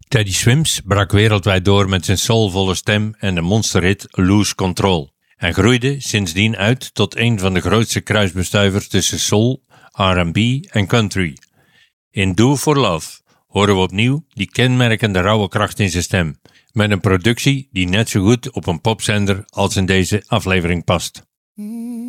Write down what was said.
Teddy Swims brak wereldwijd door met zijn soulvolle stem en de monsterhit Lose Control en groeide sindsdien uit tot een van de grootste kruisbestuivers tussen soul, R&B en country. In Do For Love horen we opnieuw die kenmerkende rauwe kracht in zijn stem, met een productie die net zo goed op een popzender als in deze aflevering past.